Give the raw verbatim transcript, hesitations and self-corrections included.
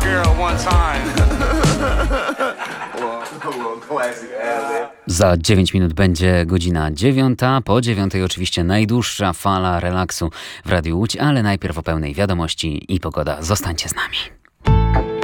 girl one time. Za dziewięć minut będzie godzina dziewiąta, po dziewiątej oczywiście najdłuższa fala relaksu w Radiu Łódź, ale najpierw o pełnej wiadomości i pogoda. Zostańcie z nami.